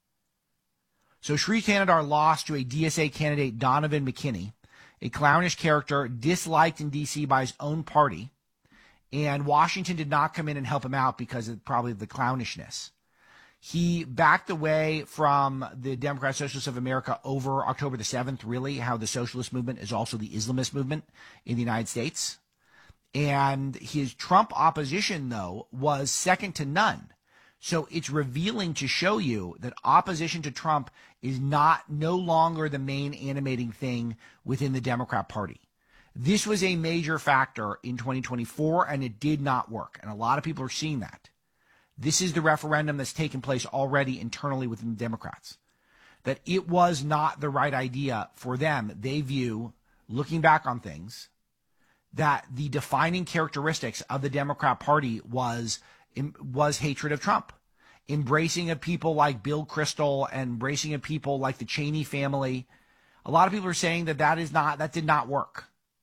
So Sri Tanadar lost to a DSA candidate, Donovan McKinney, a clownish character disliked in D.C. by his own party, and Washington did not come in and help him out because of probably the clownishness. He backed away from the Democrat Socialists of America over October the 7th, really, how the socialist movement is also the Islamist movement in the United States. And his Trump opposition, though, was second to none. So it's revealing to show you that opposition to Trump is no longer the main animating thing within the Democrat Party. This was a major factor in 2024, and it did not work. And a lot of people are seeing that. This is the referendum that's taken place already internally within the Democrats, that it was not the right idea for them. They view, looking back on things, that the defining characteristics of the Democrat Party was hatred of Trump. embracing of people like Bill Kristol and embracing of people like the Cheney family. A lot of people are saying that did not work.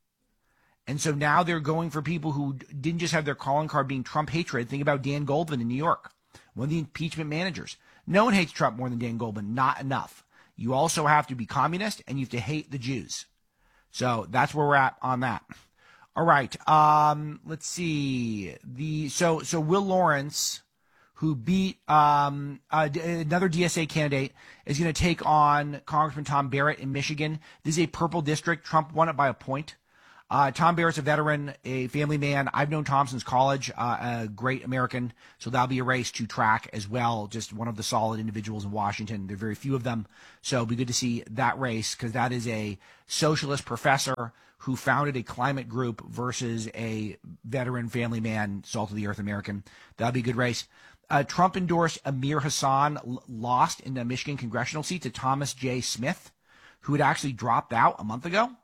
And so now they're going for people who didn't just have their calling card being Trump hatred. Think about Dan Goldman in New York, one of the impeachment managers. No one hates Trump more than Dan Goldman. Not enough. You also have to be communist and you have to hate the Jews. So that's where we're at on that. All right. Let's see. So Will Lawrence, who beat another DSA candidate, is going to take on Congressman Tom Barrett in Michigan. This is a purple district. Trump won it by a point. Tom Barrett's a veteran, a family man. I've known Tom since college, a great American. So that'll be a race to track as well. Just one of the solid individuals in Washington. There are very few of them. So it'll be good to see that race because that is a socialist professor who founded a climate group versus a veteran family man, salt of the earth American. That'll be a good race. Trump endorsed Amir Hassan, lost in the Michigan congressional seat to Thomas J. Smith, who had actually dropped out a month ago.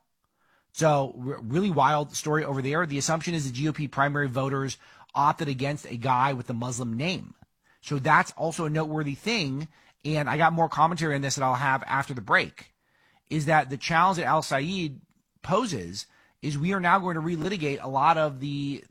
So really wild story over there. The assumption is the GOP primary voters opted against a guy with a Muslim name. So that's also a noteworthy thing. And I got more commentary on this that I'll have after the break, is that the challenge that Al Said poses is we are now going to relitigate a lot of the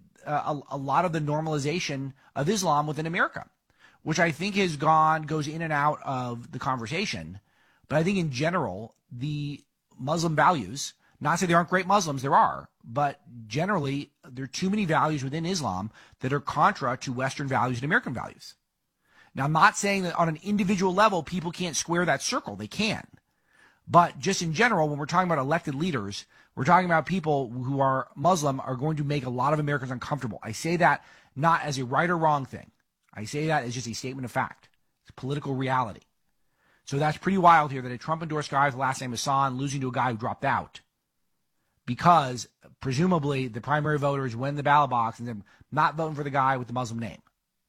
normalization of Islam within America, which I think goes in and out of the conversation. But I think in general, the Muslim values, not to say there aren't great Muslims, there are, but generally there are too many values within Islam that are contra to Western values and American values. Now, I'm not saying that on an individual level, people can't square that circle. They can. But just in general, when we're talking about elected leaders, we're talking about people who are Muslim are going to make a lot of Americans uncomfortable. I say that not as a right or wrong thing. I say that as just a statement of fact. It's political reality. So that's pretty wild here that a Trump-endorsed guy with the last name Hassan losing to a guy who dropped out because presumably the primary voters went in the ballot box and they're not voting for the guy with the Muslim name.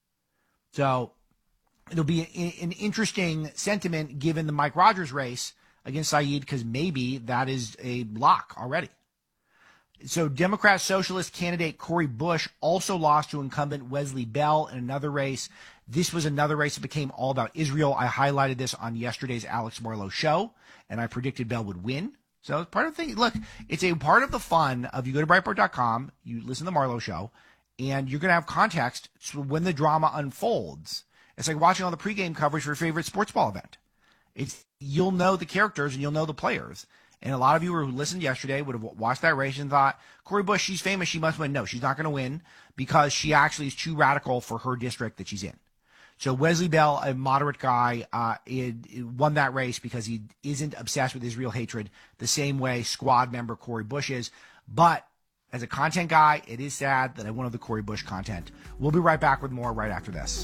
So it'll be an interesting sentiment given the Mike Rogers race against Said, because maybe that is a lock already. So Democrat socialist candidate Cori Bush also lost to incumbent Wesley Bell in another race. This was another race that became all about Israel. I highlighted this on yesterday's Alex Marlowe show, and I predicted Bell would win. So it's part of the thing. Look, it's a part of the fun of you go to Breitbart.com, you listen to the Marlowe show, and you're going to have context when the drama unfolds. It's like watching all the pregame coverage for your favorite sports ball event. You'll know the characters and you'll know the players. And a lot of you who listened yesterday would have watched that race and thought, Cori Bush, she's famous, she must win. No, she's not going to win because she actually is too radical for her district that she's in. So Wesley Bell, a moderate guy, won that race because he isn't obsessed with Israel hatred the same way squad member Cori Bush is. But as a content guy, it is sad that I wanted the Cori Bush content. We'll be right back with more right after this.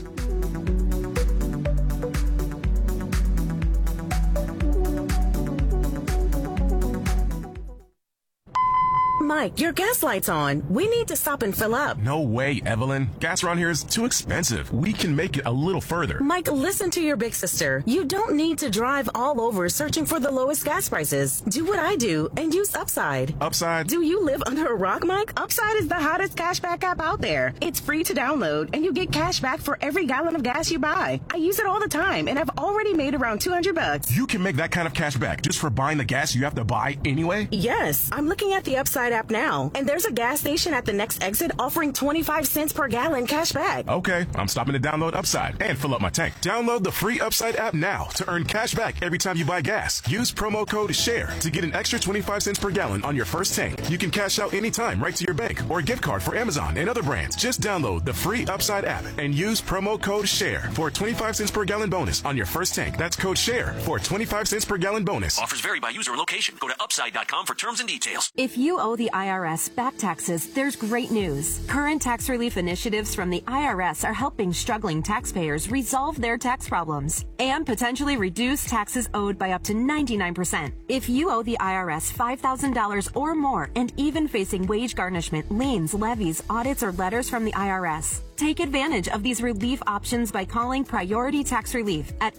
Mike, your gas light's on. We need to stop and fill up. No way, Evelyn. Gas around here is too expensive. We can make it a little further. Mike, listen to your big sister. You don't need to drive all over searching for the lowest gas prices. Do what I do and use Upside. Upside? Do you live under a rock, Mike? Upside is the hottest cashback app out there. It's free to download, and you get cash back for every gallon of gas you buy. I use it all the time, and I've already made around $200. You can make that kind of cash back just for buying the gas you have to buy anyway? Yes. I'm looking at the Upside app now, and there's a gas station at the next exit offering 25 cents per gallon cash back. Okay, I'm stopping to download Upside and fill up my tank. Download the free Upside app now to earn cash back every time you buy gas. Use promo code SHARE to get an extra 25 cents per gallon on your first tank. You can cash out anytime right to your bank or gift card for Amazon and other brands. Just download the free Upside app and use promo code SHARE for a 25 cents per gallon bonus on your first tank. That's code SHARE for a 25 cents per gallon bonus. Offers vary by user and location. Go to upside.com for terms and details. If you owe the IRS back taxes, there's great news. Current tax relief initiatives from the IRS are helping struggling taxpayers resolve their tax problems and potentially reduce taxes owed by up to 99%. If you owe the IRS $5,000 or more and even facing wage garnishment, liens, levies, audits, or letters from the IRS, take advantage of these relief options by calling Priority Tax Relief at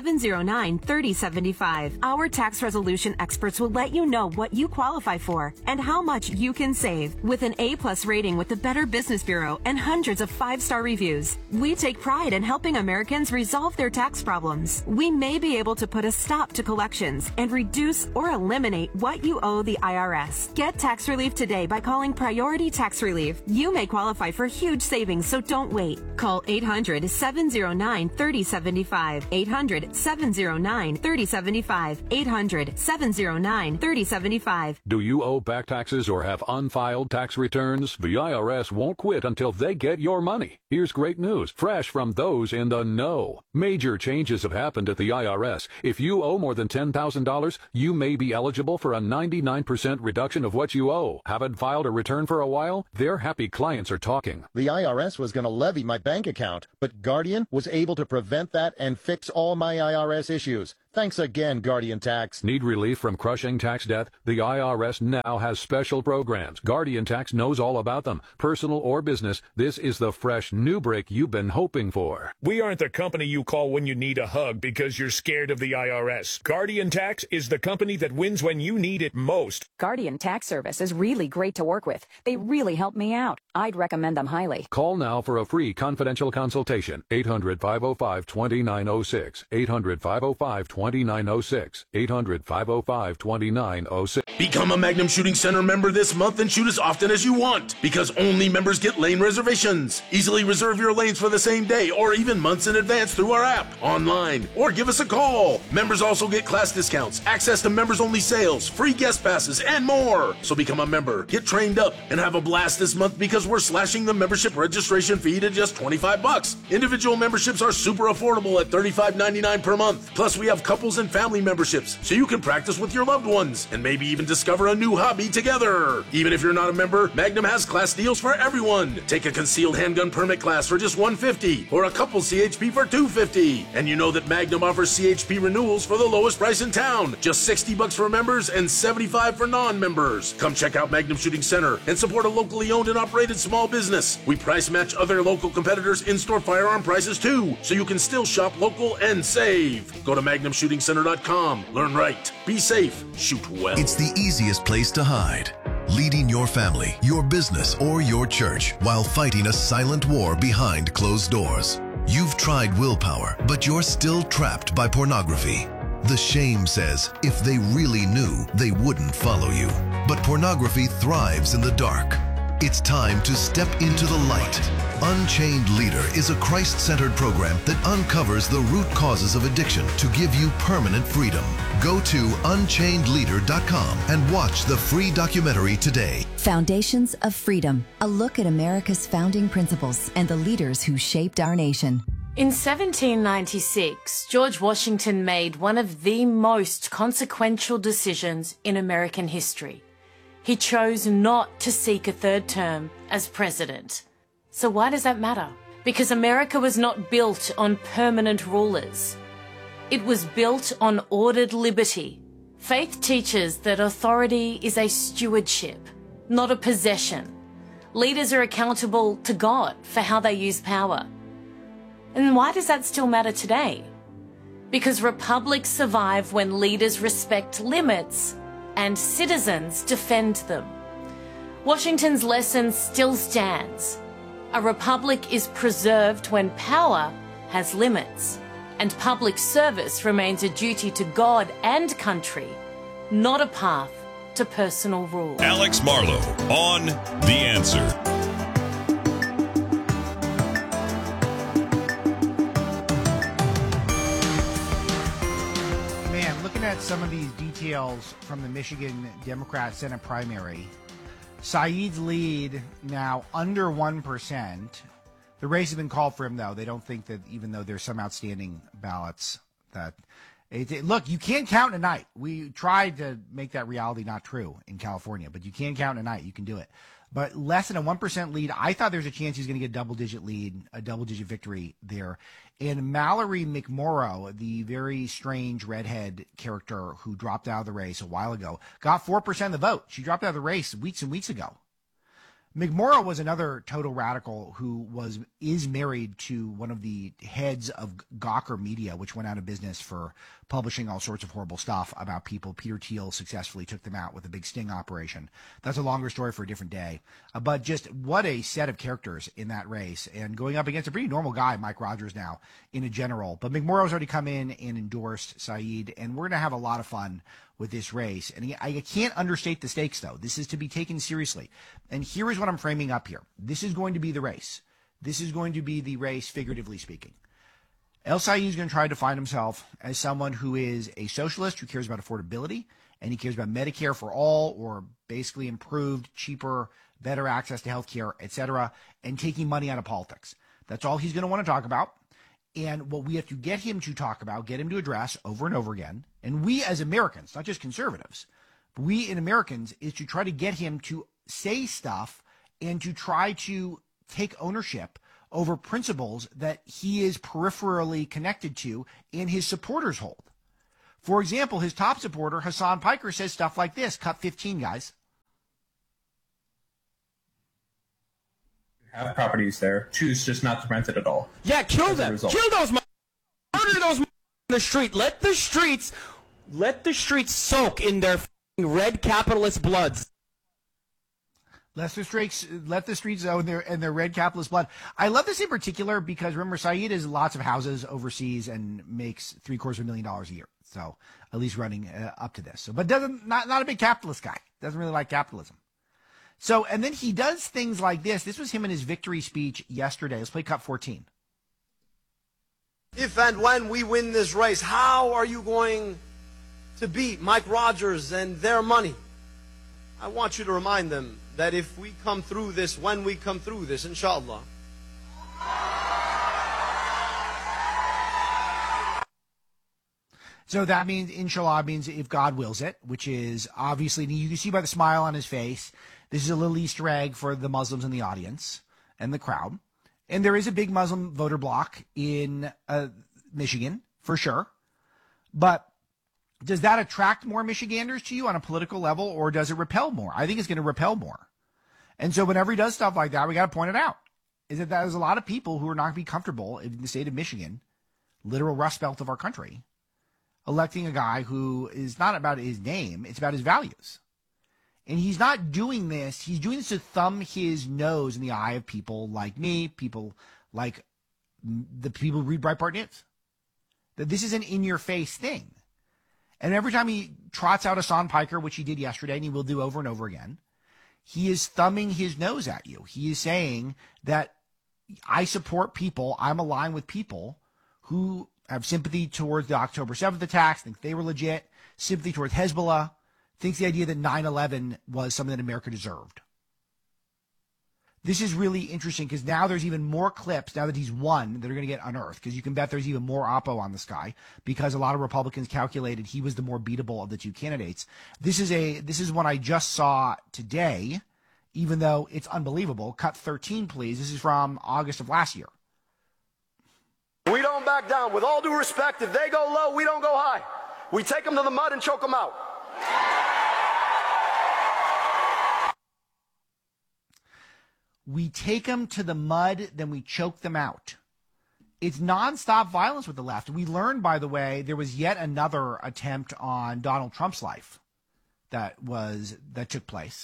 800-709-3075. Our tax resolution experts will let you know what you qualify for and how much you can save. With an A+ rating with the Better Business Bureau and hundreds of 5-star reviews, we take pride in helping Americans resolve their tax problems. We may be able to put a stop to collections and reduce or eliminate what you owe the IRS. Get tax relief today by calling Priority Tax Relief. You may qualify for huge savings, so don't wait. Call 800-709-3075. 800-709-3075. 800-709-3075. Do you owe back taxes or have unfiled tax returns? The IRS won't quit until they get your money. Here's great news, fresh from those in the know. Major changes have happened at the IRS. If you owe more than $10,000, you may be eligible for a 99% reduction of what you owe. Haven't filed a return for a while? Their happy clients are talking. The IRS was going to levy my bank account, but Guardian was able to prevent that and fix all my IRS issues. Thanks again, Guardian Tax. Need relief from crushing tax debt? The IRS now has special programs. Guardian Tax knows all about them. Personal or business, this is the fresh new break you've been hoping for. We aren't the company you call when you need a hug because you're scared of the IRS. Guardian Tax is the company that wins when you need it most. Guardian Tax Service is really great to work with. They really help me out. I'd recommend them highly. Call now for a free confidential consultation. 800-505-2906. 800-505-2906. 800-505-2906. Become a Magnum Shooting Center member this month and shoot as often as you want, because only members get lane reservations. Easily reserve your lanes for the same day or even months in advance through our app, online, or give us a call. Members also get class discounts, access to members-only sales, free guest passes, and more. So become a member, get trained up, and have a blast this month because we're slashing the membership registration fee to just $25. Individual memberships are super affordable at $35.99 per month. Plus, we have couples and family memberships, so you can practice with your loved ones and maybe even discover a new hobby together. Even if you're not a member, Magnum has class deals for everyone. Take a concealed handgun permit class for just $150 or a couple CHP for $250. And you know that Magnum offers CHP renewals for the lowest price in town, just $60 for members and $75 for non-members. Come check out Magnum Shooting Center and support a locally owned and operated small business. We price match other local competitors' in-store firearm prices too, so you can still shop local and save. Go to MagnumShootingCenter.com. Learn right, be safe, shoot well. It's the easiest place to hide. Leading your family, your business, or your church while fighting a silent war behind closed doors. You've tried willpower, but you're still trapped by pornography. The shame says if they really knew, they wouldn't follow you. But pornography thrives in the dark. It's time to step into the light. Unchained Leader is a Christ-centered program that uncovers the root causes of addiction to give you permanent freedom. Go to unchainedleader.com and watch the free documentary today. Foundations of Freedom, a look at America's founding principles and the leaders who shaped our nation. In 1796, George Washington made one of the most consequential decisions in American history. He chose not to seek a third term as president. So why does that matter? Because America was not built on permanent rulers. It was built on ordered liberty. Faith teaches that authority is a stewardship, not a possession. Leaders are accountable to God for how they use power. And why does that still matter today? Because republics survive when leaders respect limits and citizens defend them. Washington's lesson still stands. A republic is preserved when power has limits, and public service remains a duty to God and country, not a path to personal rule. Alex Marlow on The Answer. Looking at some of these details from the Michigan Democrat Senate primary, Saeed's lead now under 1%. The race has been called for him, though. They don't think that even though there's some outstanding ballots that look, you can't count in a night. We tried to make that reality not true in California, but you can count in a night. You can do it. But less than a 1% lead. I thought there's a chance he's going to get a double-digit lead, a double-digit victory there. And Mallory McMorrow, the very strange redhead character who dropped out of the race a while ago, got 4% of the vote. She dropped out of the race weeks and weeks ago. McMorrow was another total radical who is married to one of the heads of Gawker Media, which went out of business for publishing all sorts of horrible stuff about people. Peter Thiel successfully took them out with a big sting operation. That's a longer story for a different day. But just what a set of characters in that race, and going up against a pretty normal guy, Mike Rogers, now in a general. But McMorrow's already come in and endorsed Saeed, and we're going to have a lot of fun with this race. And I can't understate the stakes, though. This is to be taken seriously. And here is what I'm framing up here. This is going to be the race. This is going to be the race, figuratively speaking. El Saeed is going to try to define himself as someone who is a socialist who cares about affordability, and he cares about Medicare for all, or basically improved, cheaper, better access to health care, etc., and taking money out of politics. That's all he's going to want to talk about. And what we have to get him to talk about, get him to address over and over again, and we as Americans, not just conservatives, but we in Americans, is to try to get him to say stuff and to try to take ownership over principles that he is peripherally connected to and his supporters hold. For example, his top supporter, Hassan Piker, says stuff like this. Cut 15, guys. Have properties there. Choose just not to rent it at all. Yeah, kill them. Kill those murder those in the street. Let the streets soak in their red capitalist bloods. Let the streets own their red capitalist blood. I love this in particular because, remember, Saeed has lots of houses overseas and makes $750,000 a year. So at least running up to this. So, but not a big capitalist guy. Doesn't really like capitalism. So, and then he does things like this. This was him in his victory speech yesterday. Let's play cut 14. If and when we win this race, how are you going to beat Mike Rogers and their money? I want you to remind them that if we come through this, when we come through this, inshallah. So that means, inshallah, means if God wills it, which is obviously, you can see by the smile on his face, this is a little Easter egg for the Muslims in the audience and the crowd. And there is a big Muslim voter bloc in Michigan, for sure. But does that attract more Michiganders to you on a political level, or does it repel more? I think it's going to repel more. And so whenever he does stuff like that, we got to point it out. Is that there's a lot of people who are not going to be comfortable in the state of Michigan, literal Rust Belt of our country, electing a guy who is not about his name, it's about his values. And he's not doing this. He's doing this to thumb his nose in the eye of people like me, people like the people who read Breitbart News. That this is an in-your-face thing. And every time he trots out Hassan Piker, which he did yesterday, and he will do over and over again, he is thumbing his nose at you. He is saying that I support people, I'm aligned with people who have sympathy towards the October 7th attacks, think they were legit, sympathy towards Hezbollah, thinks the idea that 9/11 was something that America deserved. This is really interesting because now there's even more clips, now that he's won, that are going to get unearthed, because you can bet there's even more oppo on this guy because a lot of Republicans calculated he was the more beatable of the two candidates. This is one I just saw today, even though it's unbelievable. Cut 13, please. This is from August of last year. We don't back down. With all due respect, if they go low, we don't go high. We take them to the mud and choke them out. We take them to the mud, then we choke them out. It's nonstop violence with the left. We learned, by the way, there was yet another attempt on Donald Trump's life that took place.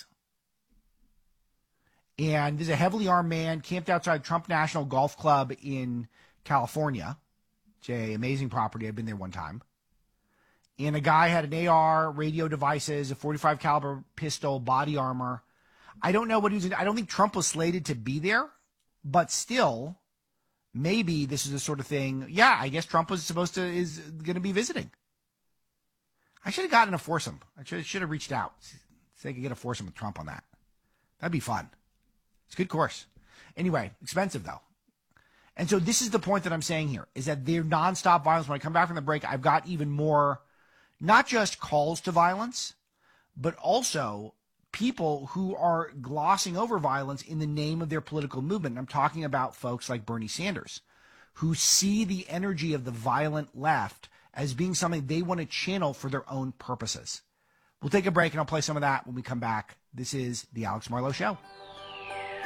And there's a heavily armed man camped outside Trump National Golf Club in California. It's an amazing property. I've been there one time. And a guy had an AR, radio devices, a .45 caliber pistol, body armor. I don't know what he was. I don't think Trump was slated to be there, but still, maybe this is the sort of thing. Yeah, I guess Trump is going to be visiting. I should have gotten a foursome. I should have reached out. See if I could get a foursome with Trump on that. That'd be fun. It's a good course. Anyway, expensive though. And so this is the point that I'm saying here, is that they're nonstop violence. When I come back from the break, I've got even more, not just calls to violence, but also people who are glossing over violence in the name of their political movement. And I'm talking about folks like Bernie Sanders, who see the energy of the violent left as being something they want to channel for their own purposes. We'll take a break and I'll play some of that when we come back. This is The Alex Marlow Show.